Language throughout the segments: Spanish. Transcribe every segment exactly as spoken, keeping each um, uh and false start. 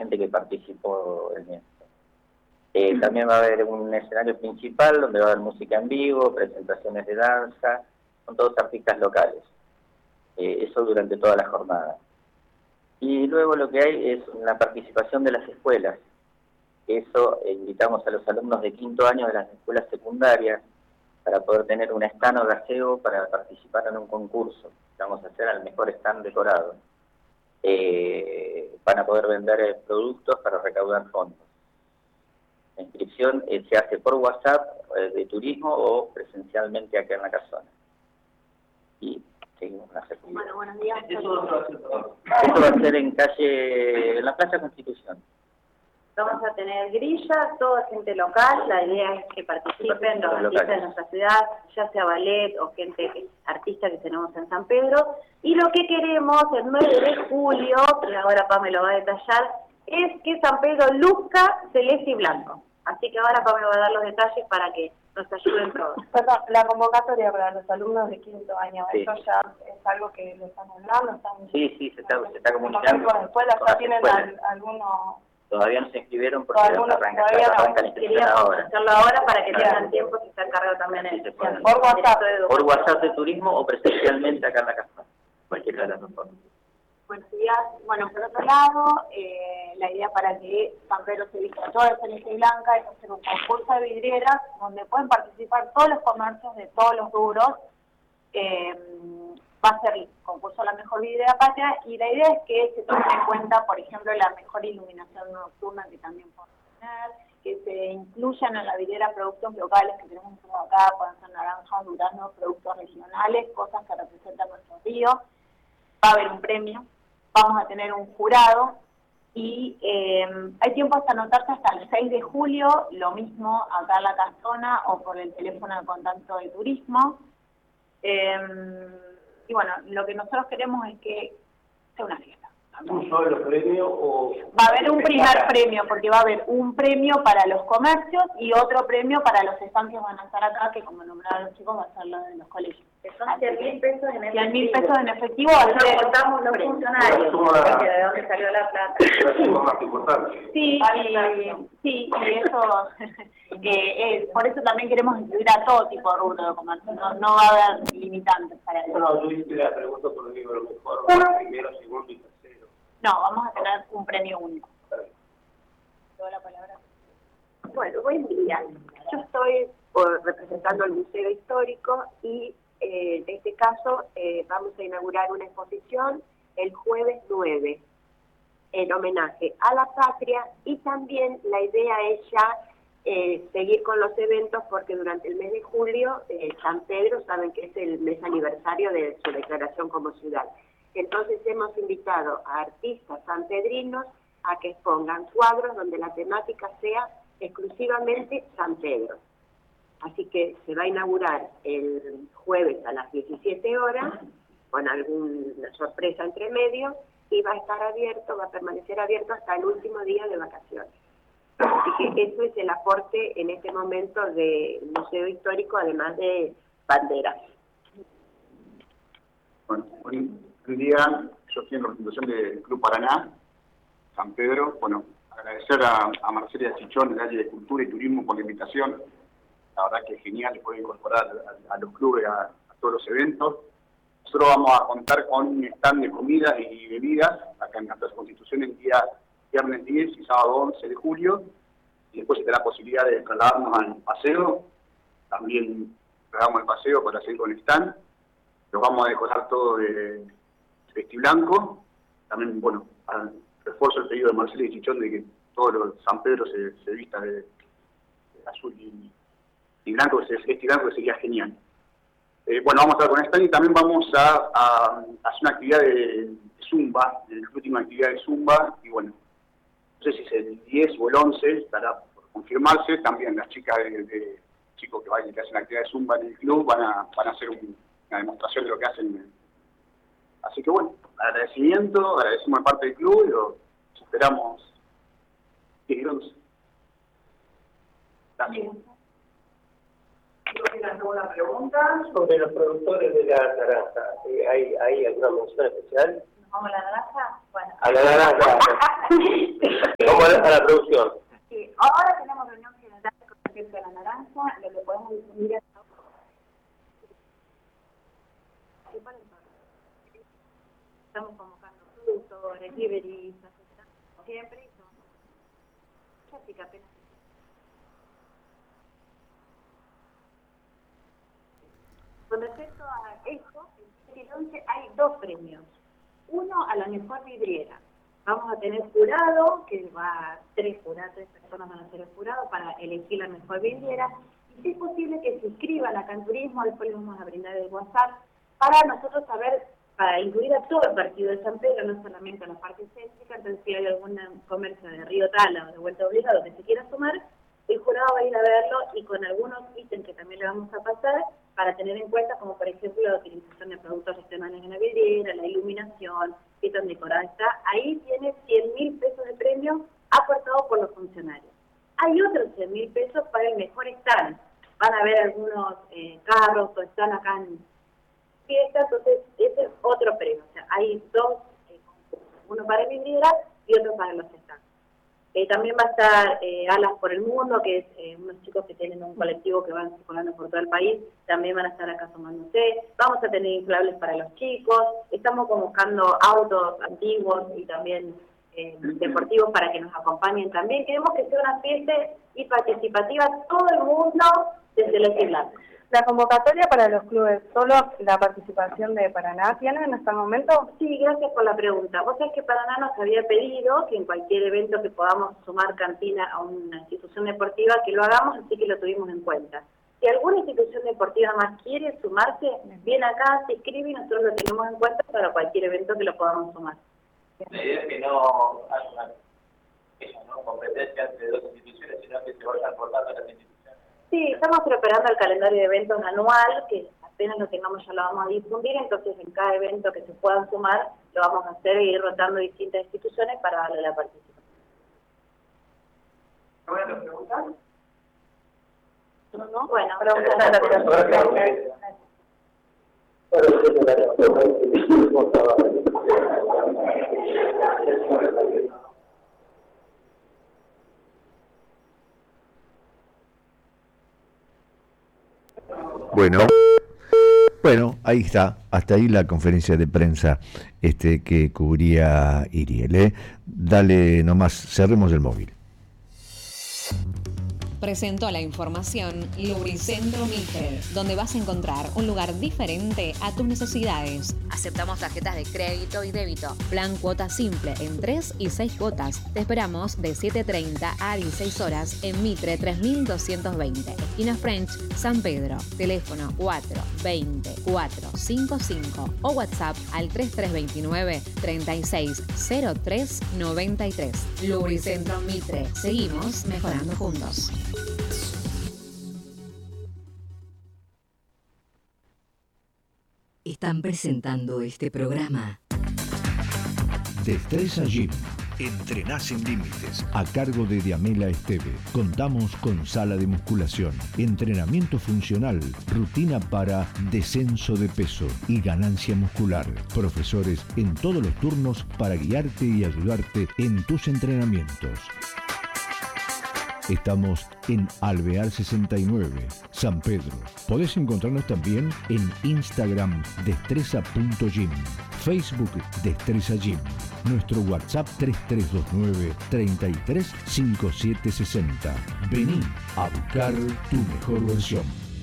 gente que participó en esto. Eh, también va a haber un escenario principal donde va a haber música en vivo, presentaciones de danza, con todos artistas locales. Eh, eso durante toda la jornada. Y luego lo que hay es la participación de las escuelas. Eso, eh, invitamos a los alumnos de quinto año de las escuelas secundarias para poder tener un stand o gaseo para participar en un concurso. Vamos a hacer al mejor stand decorado. Eh, van a poder vender eh, productos para recaudar fondos. La inscripción eh, se hace por WhatsApp eh, de turismo o presencialmente acá en la casona. Y seguimos la actividad. Bueno, buenos días. Eso va a ser en calle, en la Plaza Constitución. Vamos a tener grillas, toda gente local. La idea es que participen los artistas de nuestra ciudad, ya sea ballet o gente artista que tenemos en San Pedro. Y lo que queremos el nueve de julio, que ahora Pame lo va a detallar, es que San Pedro luzca celeste y blanco. Así que ahora Pame va a dar los detalles para que nos ayuden todos. Perdón, la convocatoria para los alumnos de quinto año, sí. ¿eso ya es algo que lo están hablando? ¿Están, sí, sí, se está, se está comunicando. Con las escuelas, ¿ya tienen al, algunos...? Todavía no se inscribieron porque algunos, arranca, todavía no. arranca la inscripción ahora. Hacerlo ahora para que tengan tiempo si está encargado también en el por WhatsApp. Por WhatsApp de turismo o presencialmente acá en la casa. Cualquiera de las dos formas. Buenos días. Bueno, por otro lado, eh, la idea para que San Pedro se vista toda de celeste y blanca es hacer un concurso de vidrieras donde pueden participar todos los comercios de todos los rubros. Eh, va a ser el concurso La Mejor Vidriera Patria y la idea es que se tome en cuenta, por ejemplo, la mejor iluminación nocturna que también podemos tener, que se incluyan en la vidriera productos locales que tenemos acá, pueden ser naranjas, duraznos, productos regionales, cosas que representan nuestro río. Va a haber un premio, vamos a tener un jurado y eh, hay tiempo hasta anotarse hasta el seis de julio, lo mismo acá en la casona o por el teléfono de contacto de turismo. Eh, y bueno, lo que nosotros queremos es que sea una fiesta. ¿Un solo premio o...? Va a haber un primer premio, porque va a haber un premio para los comercios y otro premio para los stands que van a estar acá, que como nombraron los chicos, va a ser lo de los colegios. Son cien mil pesos en efectivo. cien mil pesos en efectivo va a ser... No contamos los funcionarios, porque de dónde salió la plata. Es lo más importante. Sí, y, sí, y eso, que es, por eso también queremos incluir a todo tipo de rubro de comercio, no, no va a haber limitantes para eso. No, tú hiciste la pregunta por el libro mejor, primero, segundo y tercero. No, vamos a tener un premio único. Toda la palabra. Bueno, buen día. Yo estoy por, representando al Museo Histórico y eh, en este caso eh, vamos a inaugurar una exposición el jueves nueve en homenaje a la patria y también la idea es ya eh, seguir con los eventos porque durante el mes de julio eh, San Pedro, saben que es el mes aniversario de su declaración como ciudad. Entonces hemos invitado a artistas sanpedrinos a que expongan cuadros donde la temática sea exclusivamente San Pedro. Así que se va a inaugurar el jueves a las diecisiete horas, con alguna sorpresa entre medio, y va a estar abierto, va a permanecer abierto hasta el último día de vacaciones. Así que eso es el aporte en este momento del Museo Histórico, además de banderas. Bueno, buen día, yo estoy en representación del Club Paraná, San Pedro. Bueno, agradecer a, a Marcela Chichón, del área de Cultura y Turismo, por la invitación. La verdad que es genial poder incorporar a, a los clubes a, a todos los eventos. Nosotros vamos a contar con un stand de comidas y bebidas acá en la Plaza Constitución el día viernes diez y sábado once de julio. Y después se tendrá la posibilidad de trasladarnos al paseo. También trasladamos el paseo para seguir con el stand. Los vamos a decorar todo de celeste y blanco. También, bueno, al refuerzo el pedido de Marcela y Chichón de que todos los San Pedro se, se vista de, de azul y, y blanco, que celeste y blanco, que sería genial. Eh, bueno, vamos a estar con stand y también vamos a, a, a hacer una actividad de, de Zumba, la última actividad de Zumba, y bueno, no sé si es el diez o el once, estará por confirmarse. También las chicas de, de chicos que vayan, que hacen la actividad de Zumba en el club van a, van a hacer un, una demostración de lo que hacen. Así que bueno, agradecimiento, agradecemos de parte del club y lo esperamos diez y once. Gracias. ¿Tienen alguna pregunta sobre los productores de la naranja? ¿Hay, hay alguna mención especial? ¿Nos vamos a la naranja? Bueno. A la naranja. a la producción. Sí, ahora tenemos reunión general con respecto a la naranja, lo que podemos difundir es estamos convocando productores, libreristas, siempre y son así que apenas. Con respecto a esto, en el once hay dos premios. Uno a la mejor vidriera. Vamos a tener jurado, que va tres jurados, tres personas van a ser el jurado para elegir la mejor vidriera. Y si es posible que se inscriban acá en turismo, después les vamos a brindar el WhatsApp, para nosotros saber, para incluir a todo el partido de San Pedro, no solamente a la parte céntrica. Entonces si hay algún comercio de Río Tala o de Vuelta Obligado que se quiera sumar, el jurado va a ir a verlo y con algunos ítems que también le vamos a pasar para tener en cuenta, como por ejemplo la utilización de productos regionales en la vidriera, la iluminación, qué tan decorada está. Ahí tiene cien mil pesos de premio aportados por los funcionarios. Hay otros cien mil pesos para el mejor stand. Van a ver algunos eh, carros o están acá en fiesta, entonces ese es otro premio. O sea, hay dos eh, concursos, uno para vidriera y otro para los stands. Eh, también va a estar eh, Alas por el Mundo, que es eh, unos chicos que tienen un colectivo que van circulando por todo el país, también van a estar acá sumándose. Vamos a tener inflables para los chicos, estamos convocando autos antiguos y también eh, deportivos para que nos acompañen también. Queremos que sea una fiesta y participativa todo el mundo desde los blanco. La convocatoria para los clubes, ¿solo la participación de Paraná tiene en este momento? Sí, gracias por la pregunta. Vos sabés que Paraná nos había pedido que en cualquier evento que podamos sumar cantina a una institución deportiva, que lo hagamos, así que lo tuvimos en cuenta. Si alguna institución deportiva más quiere sumarse, viene acá, se inscribe y nosotros lo tenemos en cuenta para cualquier evento que lo podamos sumar. La idea es que no haya una eso, ¿no? competencia entre dos instituciones, sino que se vayan rotando las instituciones. Sí, estamos preparando el calendario de eventos anual, que apenas lo tengamos ya lo vamos a difundir, entonces en cada evento que se puedan sumar lo vamos a hacer e ir rotando distintas instituciones para darle la participación. ¿Bueno, preguntas? ¿No? no? Bueno, Bueno, bueno, ahí está, hasta ahí la conferencia de prensa este que cubría Iriel, ¿eh? Dale nomás, cerremos el móvil. Presentó la información Lubricentro Mitre, donde vas a encontrar un lugar diferente a tus necesidades. Aceptamos tarjetas de crédito y débito. Plan cuota simple en tres y seis cuotas. Te esperamos de siete treinta a dieciséis horas en Mitre tres mil doscientos veinte, esquina French, San Pedro. Teléfono cuatro veinte cuatro cincuenta y cinco o WhatsApp al tres tres veintinueve treinta y seis cero tres noventa y tres. Lubricentro Mitre. Seguimos mejorando juntos. Están presentando este programa. Destreza Gym. Entrenás sin límites. A cargo de Diamela Esteve. Contamos con sala de musculación, entrenamiento funcional, rutina para descenso de peso y ganancia muscular. Profesores en todos los turnos para guiarte y ayudarte en tus entrenamientos. Estamos en Alvear sesenta y nueve, San Pedro. Podés encontrarnos también en Instagram destreza punto gym, Facebook Destreza Gym, nuestro WhatsApp tres tres dos nueve treinta y tres cincuenta y siete sesenta. Vení a buscar tu mejor versión.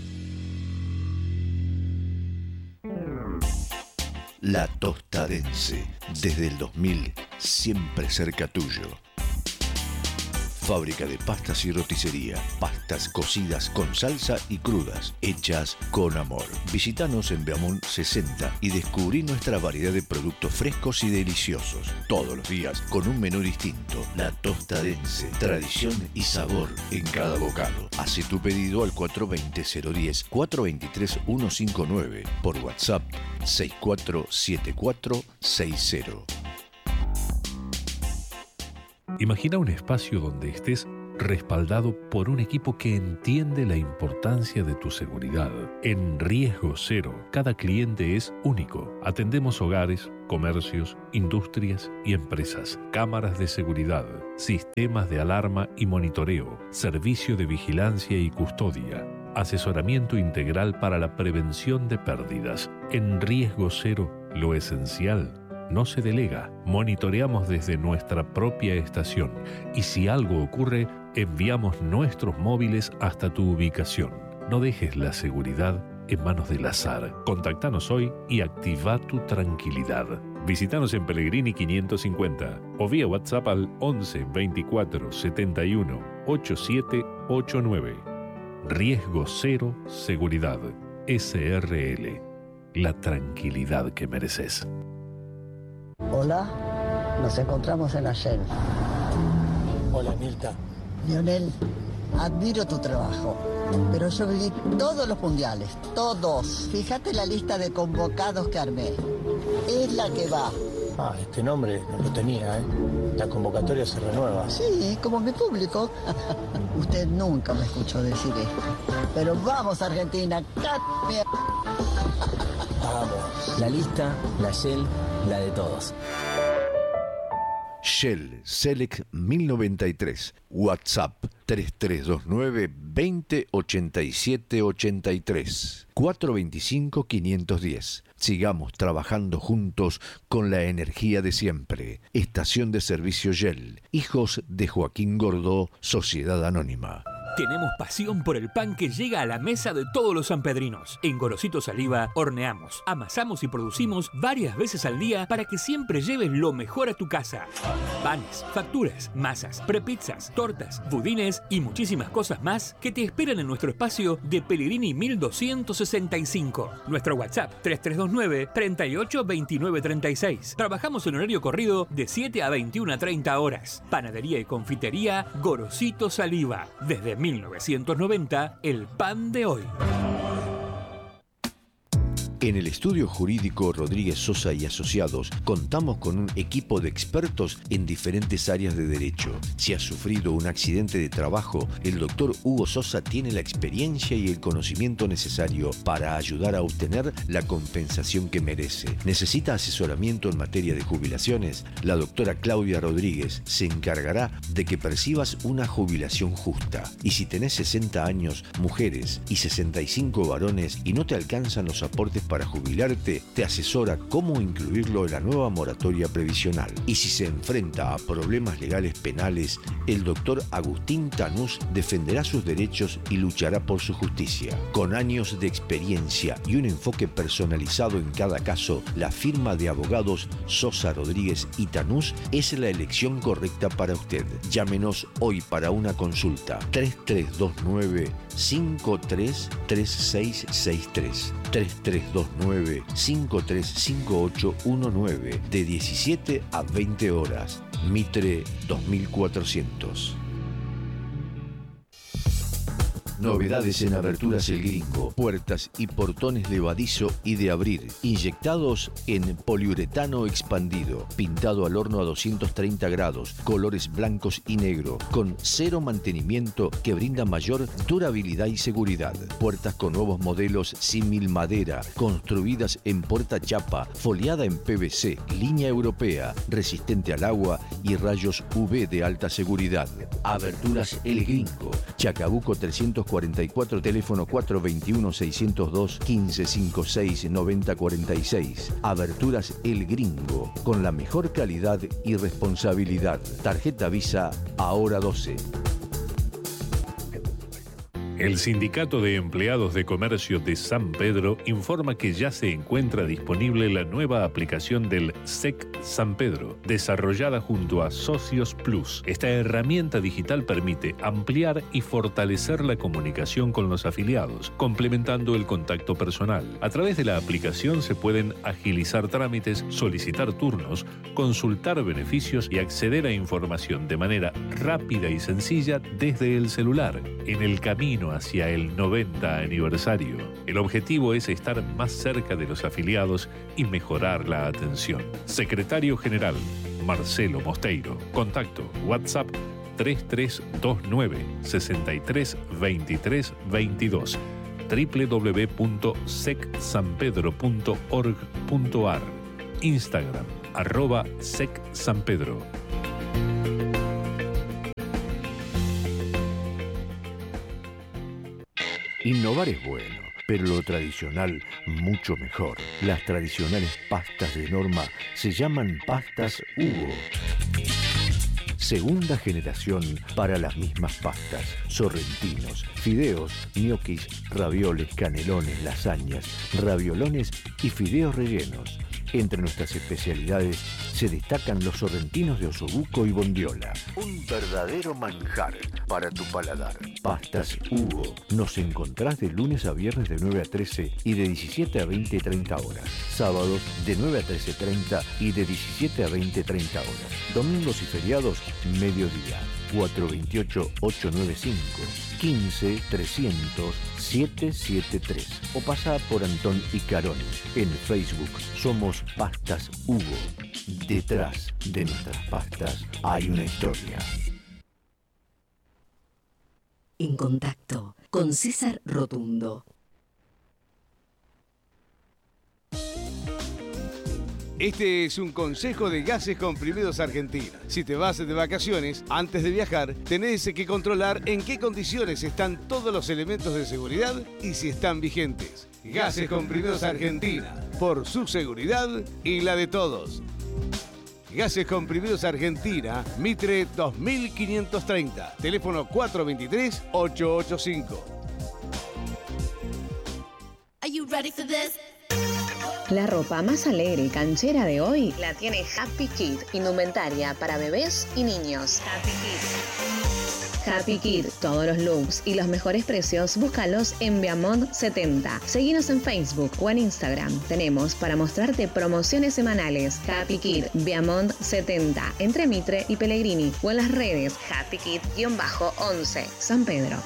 La Tostadense, desde el dos mil, siempre cerca tuyo. Fábrica de pastas y roticería. Pastas cocidas con salsa y crudas, hechas con amor. Visítanos en Beamont sesenta y descubrí nuestra variedad de productos frescos y deliciosos. Todos los días con un menú distinto. La Tostadense. Tradición y sabor en cada bocado. Hace tu pedido al cuatro veinte cero diez, cuatro veintitrés ciento cincuenta y nueve. Por WhatsApp seis cuatro siete cuatro seis cero. Imagina un espacio donde estés respaldado por un equipo que entiende la importancia de tu seguridad. En Riesgo Cero, cada cliente es único. Atendemos hogares, comercios, industrias y empresas, cámaras de seguridad, sistemas de alarma y monitoreo, servicio de vigilancia y custodia, asesoramiento integral para la prevención de pérdidas. En Riesgo Cero, lo esencial no se delega. Monitoreamos desde nuestra propia estación y si algo ocurre, enviamos nuestros móviles hasta tu ubicación. No dejes la seguridad en manos del azar. Contactanos hoy y activa tu tranquilidad. Visítanos en Pellegrini quinientos cincuenta o vía WhatsApp al once veinticuatro setenta y uno ochenta y siete ochenta y nueve. Riesgo Cero Seguridad. S R L. La tranquilidad que mereces. Hola, nos encontramos en la Shell. Hola, Mirta. Lionel, admiro tu trabajo, pero yo viví todos los mundiales, todos. Fíjate la lista de convocados que armé. Es la que va. Ah, este nombre no lo tenía, ¿eh? La convocatoria se renueva. Sí, como mi público. Usted nunca me escuchó decir esto. Pero vamos, Argentina. Vamos. La lista, la Shell, la de todos. Shell Select mil noventa y tres. WhatsApp tres tres dos nueve veinte ochenta y siete ochenta y tres. cuatro veinticinco quinientos diez. Sigamos trabajando juntos con la energía de siempre. Estación de servicio Shell. Hijos de Joaquín Gordó, Sociedad Anónima. Tenemos pasión por el pan que llega a la mesa de todos los sanpedrinos. En Gorosito Saliva horneamos, amasamos y producimos varias veces al día para que siempre lleves lo mejor a tu casa. Panes, facturas, masas, prepizzas, tortas, budines y muchísimas cosas más que te esperan en nuestro espacio de Pellegrini mil doscientos sesenta y cinco. Nuestro WhatsApp tres tres dos nueve treinta y ocho veintinueve treinta y seis. Trabajamos en horario corrido de siete a veintiuna treinta horas. Panadería y confitería Gorosito Saliva. Desde mil novecientos noventa, el pan de hoy. En el estudio jurídico Rodríguez Sosa y Asociados contamos con un equipo de expertos en diferentes áreas de derecho. Si has sufrido un accidente de trabajo, el doctor Hugo Sosa tiene la experiencia y el conocimiento necesario para ayudar a obtener la compensación que merece. ¿Necesita asesoramiento en materia de jubilaciones? La doctora Claudia Rodríguez se encargará de que percibas una jubilación justa. Y si tenés sesenta años, mujeres, y sesenta y cinco varones y no te alcanzan los aportes para Para jubilarte, te asesora cómo incluirlo en la nueva moratoria previsional. Y si se enfrenta a problemas legales penales, el doctor Agustín Tanús defenderá sus derechos y luchará por su justicia. Con años de experiencia y un enfoque personalizado en cada caso, la firma de abogados Sosa, Rodríguez y Tanús es la elección correcta para usted. Llámenos hoy para una consulta. tres tres dos nueve cinco tres tres seis seis tres. tres tres dos nueve cinco tres cinco ocho uno nueve de diecisiete a veinte horas. Mitre dos mil cuatrocientos. Novedades en Aberturas El Gringo. Puertas y portones levadizo y de abrir. Inyectados en poliuretano expandido. Pintado al horno a doscientos treinta grados. Colores blancos y negro. Con cero mantenimiento que brinda mayor durabilidad y seguridad. Puertas con nuevos modelos símil madera. Construidas en puerta chapa. Foliada en P V C. Línea europea. Resistente al agua y rayos U V de alta seguridad. Aberturas El Gringo. Chacabuco trescientos cuarenta y cuatro, teléfono cuatro veintiuno seiscientos dos quince cincuenta y seis noventa cuarenta y seis. Aberturas El Gringo, con la mejor calidad y responsabilidad. Tarjeta Visa Ahora doce. El Sindicato de Empleados de Comercio de San Pedro informa que ya se encuentra disponible la nueva aplicación del S E C San Pedro, desarrollada junto a Socios Plus. Esta herramienta digital permite ampliar y fortalecer la comunicación con los afiliados, complementando el contacto personal. A través de la aplicación se pueden agilizar trámites, solicitar turnos, consultar beneficios y acceder a información de manera rápida y sencilla desde el celular. En el camino hacia el noventa aniversario, el objetivo es estar más cerca de los afiliados y mejorar la atención. Secretario General Marcelo Mosteiro. Contacto WhatsApp tres tres dos nueve, seis tres dos tres dos dos, doble u doble u doble u punto sec san pedro punto org punto a r, Instagram, arroba secsanpedro. Innovar es bueno, pero lo tradicional mucho mejor. Las tradicionales pastas de Norma se llaman pastas Hugo. Segunda generación para las mismas pastas. Sorrentinos, fideos, ñoquis, ravioles, canelones, lasañas, raviolones y fideos rellenos. Entre nuestras especialidades se destacan los sorrentinos de osobuco y bondiola. Un verdadero manjar para tu paladar. Pastas Hugo. Nos encontrás de lunes a viernes de nueve a trece y de diecisiete a veinte y treinta horas. Sábados de nueve a trece y treinta y de diecisiete a veinte y treinta horas. Domingos y feriados, mediodía. cuatro dos ocho, ocho nueve cinco, quince, trescientos, setecientos setenta y tres o pasá por Antón Icaroni. En Facebook somos Pastas Hugo. Detrás de nuestras pastas hay una historia. En contacto con César Rotundo. Este es un consejo de Gases Comprimidos Argentina. Si te vas de vacaciones, antes de viajar, tenés que controlar en qué condiciones están todos los elementos de seguridad y si están vigentes. Gases Comprimidos Argentina, por su seguridad y la de todos. Gases Comprimidos Argentina, Mitre dos mil quinientos treinta, teléfono cuatro dos tres, ocho ocho cinco. Are you ready for this? La ropa más alegre y canchera de hoy la tiene Happy Kid, indumentaria para bebés y niños. Happy Kid. Happy Kid, todos los looks y los mejores precios, búscalos en Viamont setenta. Seguinos en Facebook o en Instagram. Tenemos para mostrarte promociones semanales. Happy Kid, Viamont setenta, entre Mitre y Pellegrini, o en las redes Happy Kid once, San Pedro.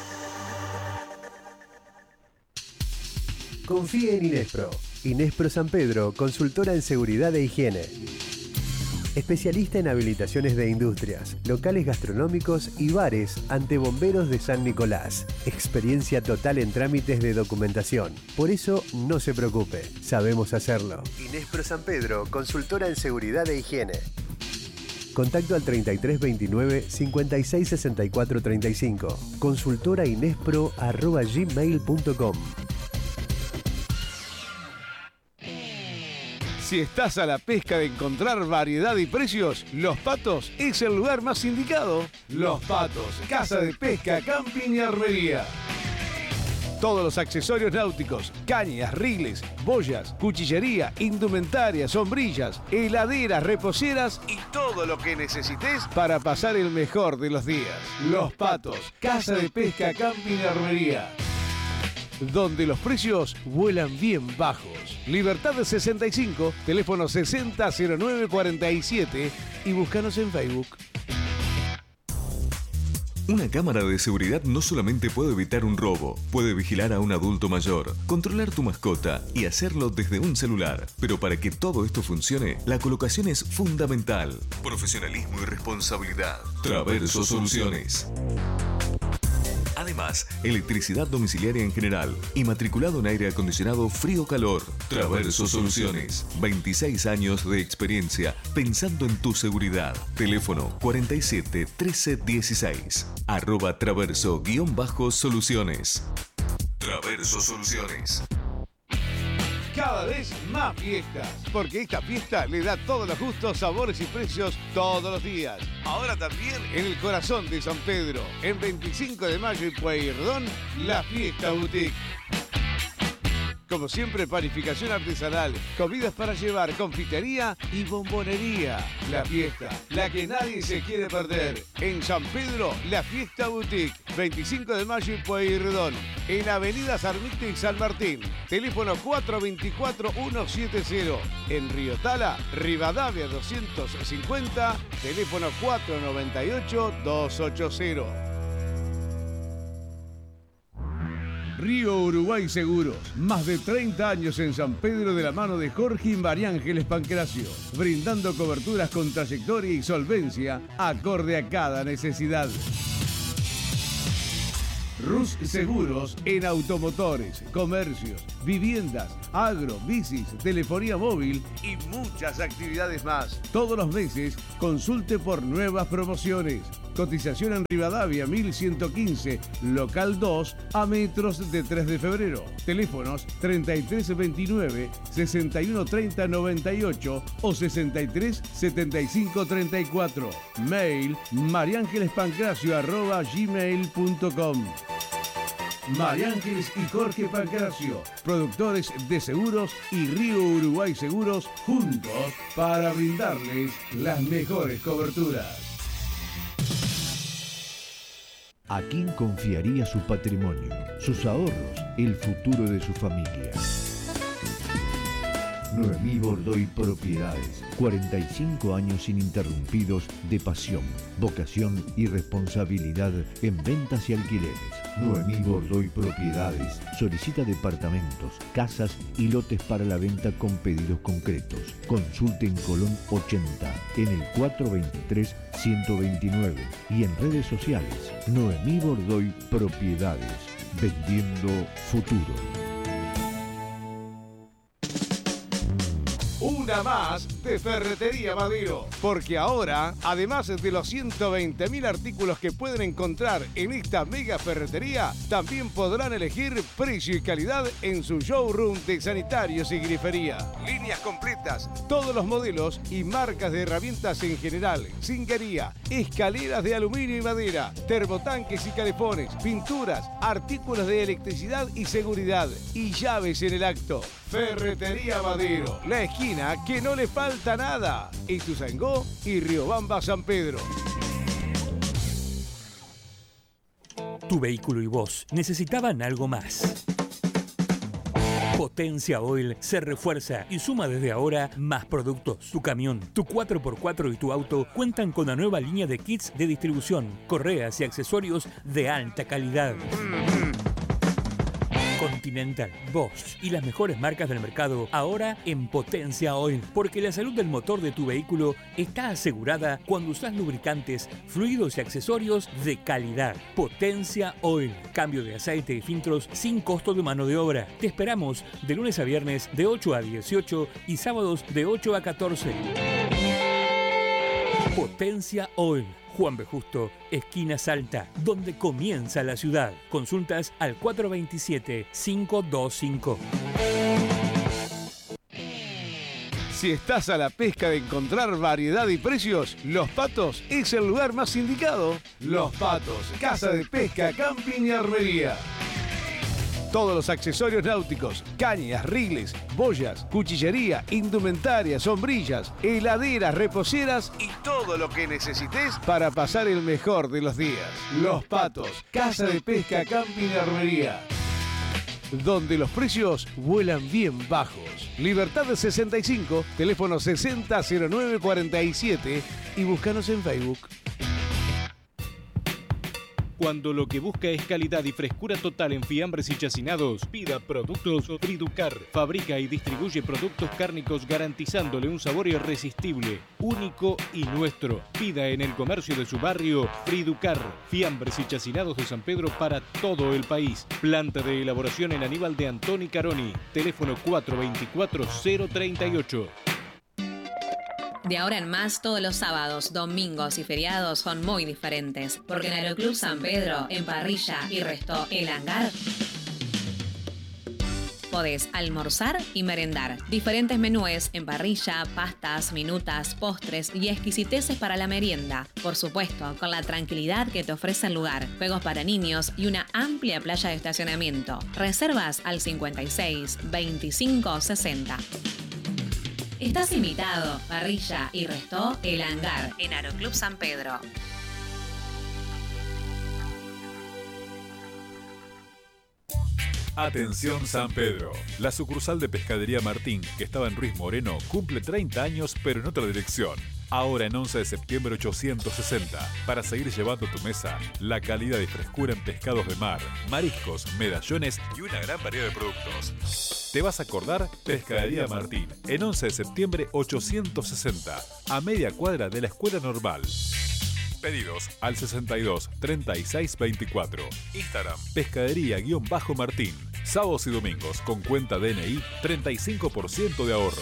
Confíe en Inespro. Inespro San Pedro, consultora en seguridad e higiene. Especialista en habilitaciones de industrias, locales gastronómicos y bares ante bomberos de San Nicolás. Experiencia total en trámites de documentación. Por eso, no se preocupe, sabemos hacerlo. Inespro San Pedro, consultora en seguridad e higiene. Contacto al treinta y tres veintinueve, cincuenta y seis sesenta y cuatro treinta y cinco. Consultora inespro arroba gmail punto com. Si estás a la pesca de encontrar variedad y precios, Los Patos es el lugar más indicado. Los Patos, casa de pesca, camping y armería. Todos los accesorios náuticos, cañas, riles, boyas, cuchillería, indumentaria, sombrillas, heladeras, reposeras y todo lo que necesites para pasar el mejor de los días. Los Patos, casa de pesca, camping y armería, donde los precios vuelan bien bajos. Libertad sesenta y cinco, teléfono sesenta cero nueve cuarenta y siete y búscanos en Facebook. Una cámara de seguridad no solamente puede evitar un robo, puede vigilar a un adulto mayor, controlar tu mascota y hacerlo desde un celular. Pero para que todo esto funcione, la colocación es fundamental. Profesionalismo y responsabilidad. Traverso Soluciones. Además, electricidad domiciliaria en general y matriculado en aire acondicionado frío-calor. Traverso Soluciones. veintiséis años de experiencia pensando en tu seguridad. Teléfono cuarenta y siete, trece, dieciséis. Arroba Traverso guión bajo Soluciones. Traverso Soluciones. Cada vez más fiestas, porque esta fiesta le da todos los gustos, sabores y precios todos los días. Ahora también en el corazón de San Pedro, en veinticinco de mayo y Pueyrredón, la Fiesta Boutique. Como siempre, panificación artesanal, comidas para llevar, confitería y bombonería. La fiesta, la que nadie se quiere perder. En San Pedro, la Fiesta Boutique, veinticinco de mayo y Pueyrredón. En Avenida Sarmiento y San Martín. Teléfono cuatro dos cuatro, uno siete cero. En Río Tala, Rivadavia doscientos cincuenta. Teléfono cuatro nueve ocho, dos ocho cero. Río Uruguay Seguros. Más de treinta años en San Pedro de la mano de Jorge y María Ángeles Pancracio. Brindando coberturas con trayectoria y solvencia acorde a cada necesidad. Rus Seguros en automotores, comercios, viviendas, agro, bicis, telefonía móvil y muchas actividades más. Todos los meses consulte por nuevas promociones. Cotización en Rivadavia mil ciento quince, local dos, a metros de tres de febrero. Teléfonos treinta y tres veintinueve, sesenta y uno treinta noventa y ocho o sesenta y tres setenta y cinco treinta y cuatro. Mail mariangelespancracio arroba gmail punto com. María Ángeles y Jorge Pancracio, productores de seguros y Río Uruguay Seguros, juntos para brindarles las mejores coberturas. ¿A quién confiaría su patrimonio, sus ahorros, el futuro de su familia? Noemí Bordoy Propiedades. cuarenta y cinco años ininterrumpidos de pasión, vocación y responsabilidad en ventas y alquileres. Noemí Bordoy Propiedades solicita departamentos, casas y lotes para la venta con pedidos concretos. Consulte en Colón ochenta, en el cuatrocientos veintitrés ciento veintinueve y en redes sociales. Noemí Bordoy Propiedades, vendiendo futuro. Una más de Ferretería Madero, porque ahora, además de los ciento veinte mil artículos que pueden encontrar en esta mega ferretería, también podrán elegir precio y calidad en su showroom de sanitarios y grifería. Líneas completas, todos los modelos y marcas de herramientas en general, zinguería, escaleras de aluminio y madera, termotanques y calefones, pinturas, artículos de electricidad y seguridad y llaves en el acto. Ferretería Madero, la esquina que no le falta nada. Ituzaingó y Riobamba San Pedro. Tu vehículo y vos necesitaban algo más. Potencia Oil se refuerza y suma desde ahora más productos. Tu camión, tu cuatro por cuatro y tu auto cuentan con la nueva línea de kits de distribución, correas y accesorios de alta calidad. Continental, Bosch y las mejores marcas del mercado ahora en Potencia Oil, porque la salud del motor de tu vehículo está asegurada cuando usas lubricantes, fluidos y accesorios de calidad. Potencia Oil, cambio de aceite y filtros sin costo de mano de obra. Te esperamos de lunes a viernes de ocho a dieciocho y sábados de ocho a catorce. Potencia Oil, Juan B. Justo, esquina Salta, donde comienza la ciudad. Consultas al cuatro dos siete, cinco dos cinco. Si estás a la pesca de encontrar variedad y precios, Los Patos es el lugar más indicado. Los Patos, casa de pesca, camping y armería. Todos los accesorios náuticos, cañas, riles, boyas, cuchillería, indumentaria, sombrillas, heladeras, reposeras y todo lo que necesites para pasar el mejor de los días. Los Patos, casa de pesca, camping y armería, donde los precios vuelan bien bajos. Libertad sesenta y cinco, teléfono sesenta cero nueve cuarenta y siete y búscanos en Facebook. Cuando lo que busca es calidad y frescura total en fiambres y chacinados, pida Productos Friducar. Fabrica y distribuye productos cárnicos garantizándole un sabor irresistible, único y nuestro. Pida en el comercio de su barrio Friducar. Fiambres y chacinados de San Pedro para todo el país. Planta de elaboración en Aníbal de Antoni Caroni. Teléfono cuatro dos cuatro, cero tres ocho. De ahora en más, todos los sábados, domingos y feriados son muy diferentes, porque en Aeroclub San Pedro, en Parrilla y Resto El Hangar, podés almorzar y merendar. Diferentes menúes en parrilla, pastas, minutas, postres y exquisiteces para la merienda. Por supuesto, con la tranquilidad que te ofrece el lugar. Juegos para niños y una amplia playa de estacionamiento. Reservas al cincuenta y seis, veinticinco, sesenta. Estás invitado. Parrilla y Resto El Hangar en Aeroclub San Pedro. Atención San Pedro. La sucursal de Pescadería Martín, que estaba en Ruiz Moreno, cumple treinta años, pero en otra dirección. ahora en once de septiembre ochocientos sesenta, para seguir llevando a tu mesa la calidad y frescura en pescados de mar, mariscos, medallones y una gran variedad de productos. ¿Te vas a acordar? Pescadería Martín, en once de septiembre ochocientos sesenta, a media cuadra de la Escuela Normal. Pedidos al sesenta y dos, treinta y seis, veinticuatro. Instagram, pescadería-martín. Sábados y domingos con cuenta D N I, treinta y cinco por ciento de ahorro.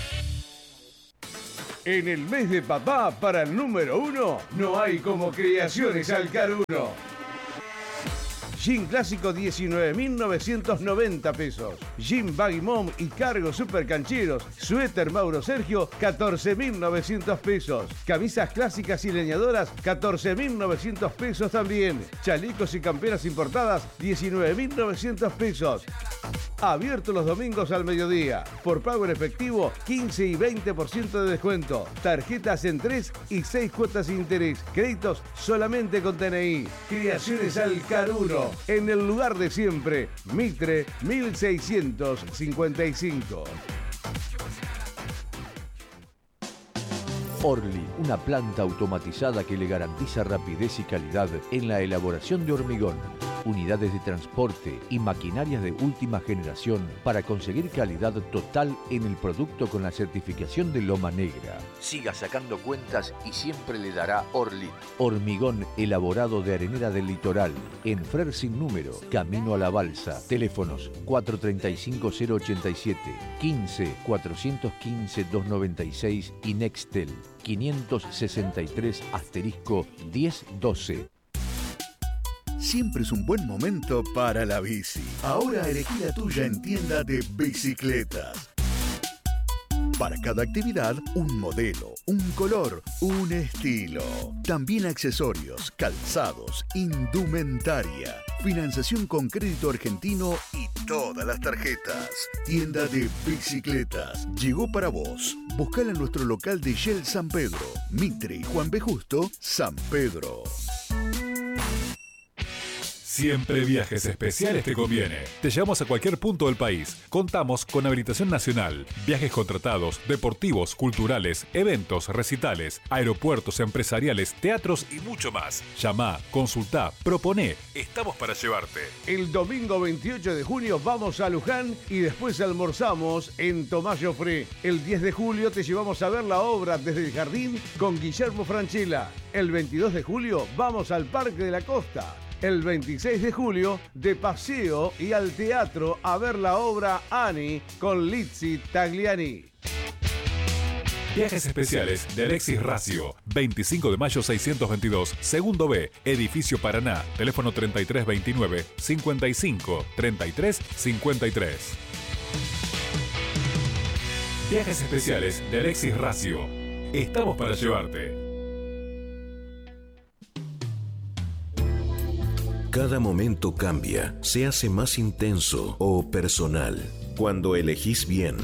En el mes de papá, para el número uno, no hay como Creaciones Alcaruno. Jean clásico diecinueve mil novecientos noventa pesos. Jean Baggy Mom y cargo super cancheros. Suéter Mauro Sergio, catorce mil novecientos pesos. Camisas clásicas y leñadoras, catorce mil novecientos pesos también. Chalecos y camperas importadas, diecinueve mil novecientos pesos. Abierto los domingos al mediodía. Por pago en efectivo, quince y veinte por ciento de descuento. Tarjetas en tres y seis cuotas sin interés. Créditos solamente con T N I. Creaciones Alcaruno. En el lugar de siempre, Mitre mil seiscientos cincuenta y cinco. Orly, una planta automatizada que le garantiza rapidez y calidad en la elaboración de hormigón. Unidades de transporte y maquinarias de última generación para conseguir calidad total en el producto con la certificación de Loma Negra. Siga sacando cuentas y siempre le dará Orly. Hormigón elaborado de arenera del litoral. En Frer sin número, camino a la balsa. Teléfonos cuatro tres cinco cero ocho siete, quince, cuatrocientos quince, doscientos noventa y seis y Nextel quinientos sesenta y tres asterisco diez doce. Siempre es un buen momento para la bici. Ahora elegí la tuya en tienda de bicicletas. Para cada actividad, un modelo, un color, un estilo. También accesorios, calzados, indumentaria, financiación con crédito argentino y todas las tarjetas. Tienda de bicicletas. Llegó para vos. Buscala en nuestro local de Shell San Pedro, Mitre y Juan B. Justo, San Pedro. Siempre Viajes Especiales te conviene. Te llevamos a cualquier punto del país. Contamos con habilitación nacional, viajes contratados, deportivos, culturales, eventos, recitales, aeropuertos empresariales, teatros y mucho más. Llama, consultá, proponé. Estamos para llevarte. El domingo veintiocho de junio vamos a Luján y después almorzamos en Tomás Joffre. El diez de julio te llevamos a ver la obra Desde el Jardín con Guillermo Francella. El veintidós de julio vamos al Parque de la Costa. El veintiséis de julio, de paseo y al teatro a ver la obra Annie con Lizzy Tagliani. Viajes Especiales de Alexis Racio, veinticinco de mayo seiscientos veintidós, segundo B, Edificio Paraná, teléfono treinta y tres veintinueve, cincuenta y cinco, treinta y tres, cincuenta y tres. Viajes Especiales de Alexis Racio. Estamos para llevarte. Cada momento cambia, se hace más intenso o personal. Cuando elegís bien.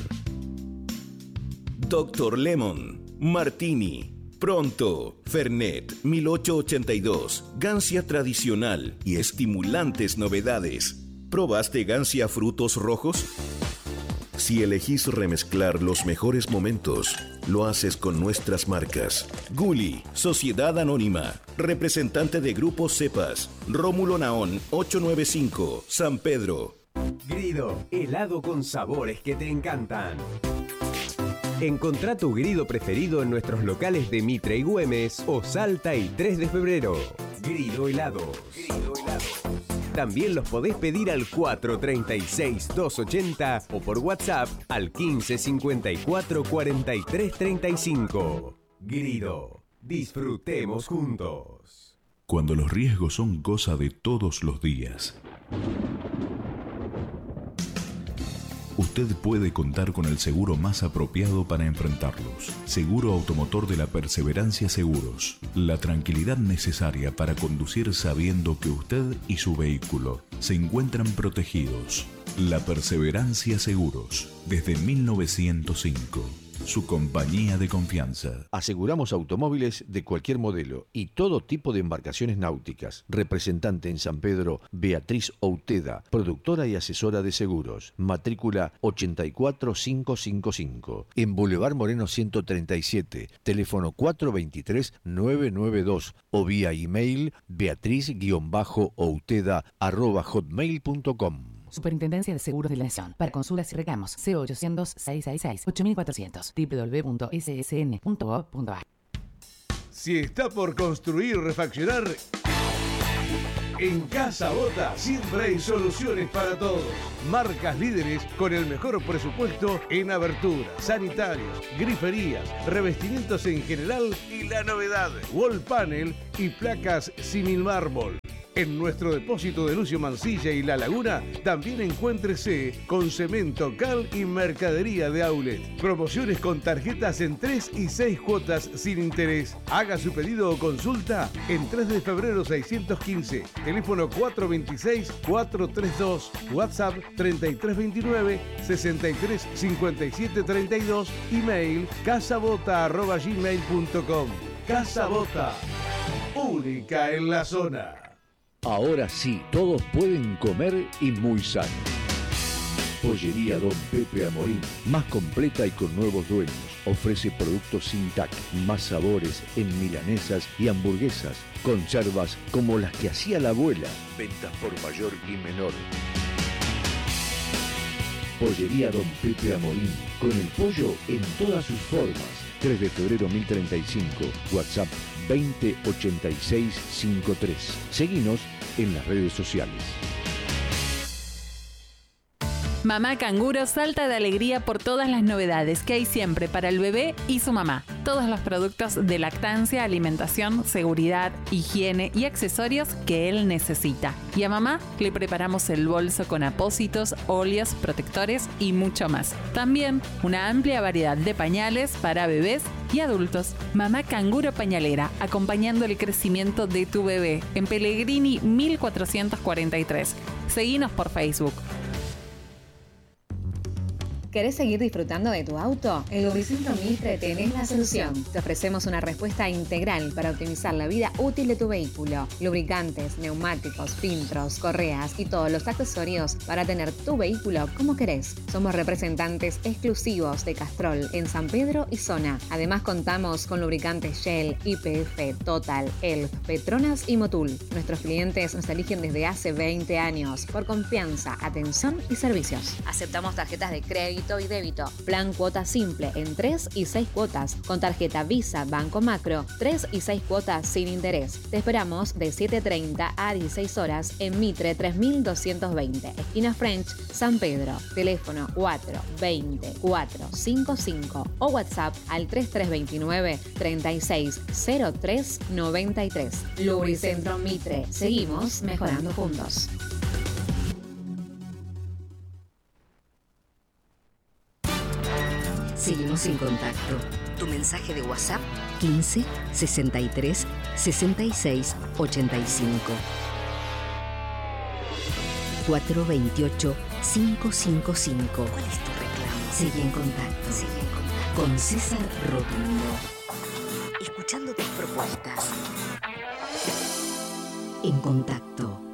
Doctor Lemon, Martini, Pronto, Fernet mil ochocientos ochenta y dos, Gancia tradicional y estimulantes novedades. ¿Probaste Gancia frutos rojos? Si elegís remezclar los mejores momentos, lo haces con nuestras marcas. Gulli, Sociedad Anónima, representante de Grupo Cepas, Rómulo Naón, ochocientos noventa y cinco, San Pedro. Grido, helado con sabores que te encantan. Encontrá tu Grido preferido en nuestros locales de Mitre y Güemes o Salta y tres de febrero. Grido Helados. Grido Helado. También los podés pedir al cuatro tres seis, dos ocho cero o por WhatsApp al quince cincuenta y cuatro cuarenta y tres treinta y cinco. Grido. Disfrutemos juntos. Cuando los riesgos son cosa de todos los días, usted puede contar con el seguro más apropiado para enfrentarlos. Seguro Automotor de la Perseverancia Seguros. La tranquilidad necesaria para conducir sabiendo que usted y su vehículo se encuentran protegidos. La Perseverancia Seguros. Desde mil novecientos cinco. su compañía de confianza. Aseguramos automóviles de cualquier modelo y todo tipo de embarcaciones náuticas. Representante en San Pedro, Beatriz Outeda, productora y asesora de seguros. Matrícula ochenta y cuatro mil quinientos cincuenta y cinco. En Boulevard Moreno ciento treinta y siete. Teléfono cuatro dos tres, nueve nueve dos o vía email beatriz-outeda arroba hotmail punto com. Superintendencia de Seguros de la Nación. Para consultas y reclamos, cero ochocientos, seiscientos sesenta y seis, ocho mil cuatrocientos, doble u doble u doble u punto s s n punto gov punto a r. Si está por construir o refaccionar, en Casa Bota siempre hay soluciones para todos. Marcas líderes con el mejor presupuesto en aberturas, sanitarios, griferías, revestimientos en general y la novedad, wall panel y placas similmármol. En nuestro depósito de Lucio Mansilla y La Laguna también encuéntrese con cemento, cal y mercadería de outlet. Promociones con tarjetas en tres y seis cuotas sin interés. Haga su pedido o consulta en tres de febrero seiscientos quince. Teléfono cuatro dos seis, cuatro tres dos. WhatsApp treinta y tres veintinueve, sesenta y tres cincuenta y siete treinta y dos. Email casabota arroba gmail punto com. Casa Bota, única en la zona. Ahora sí, todos pueden comer y muy sano. Pollería Don Pepe Amorín, más completa y con nuevos dueños. Ofrece productos sin T A C, más sabores en milanesas y hamburguesas. Conservas como las que hacía la abuela. Ventas por mayor y menor. Pollería Don Pepe Amorín, con el pollo en todas sus formas. tres de febrero mil treinta y cinco, WhatsApp veinte ochenta y seis cincuenta y tres. Seguinos en las redes sociales. Mamá Canguro salta de alegría por todas las novedades que hay siempre para el bebé y su mamá. Todos los productos de lactancia, alimentación, seguridad, higiene y accesorios que él necesita. Y a mamá le preparamos el bolso con apósitos, óleos, protectores y mucho más. También una amplia variedad de pañales para bebés y adultos. Mamá Canguro Pañalera, acompañando el crecimiento de tu bebé en Pellegrini mil cuatrocientos cuarenta y tres. Seguinos por Facebook. ¿Querés seguir disfrutando de tu auto? En Lubricentro Mitre tenés la solución. Te ofrecemos una respuesta integral para optimizar la vida útil de tu vehículo. Lubricantes, neumáticos, filtros, correas y todos los accesorios para tener tu vehículo como querés. Somos representantes exclusivos de Castrol en San Pedro y zona. Además contamos con lubricantes Shell, Y P F, Total, Elf, Petronas y Motul. Nuestros clientes nos eligen desde hace veinte años por confianza, atención y servicios. Aceptamos tarjetas de crédito y débito. Plan cuota simple en tres y seis cuotas. Con tarjeta Visa Banco Macro, tres y seis cuotas sin interés. Te esperamos de siete treinta a dieciséis horas en Mitre tres mil doscientos veinte, esquina French, San Pedro. Teléfono cuatro veinte, cuatro cincuenta y cinco o WhatsApp al treinta y tres veintinueve, treinta y seis cero tres noventa y tres. Lubricentro Mitre. Seguimos mejorando juntos. Seguimos en contacto. Tu mensaje de WhatsApp quince, sesenta y tres, sesenta y seis, ochenta y cinco. cuatro veintiocho, quinientos cincuenta y cinco. ¿Cuál es tu reclamo? Sigue en contacto. Sigue en contacto. Con César Rotundo. Escuchando tus propuestas. En contacto.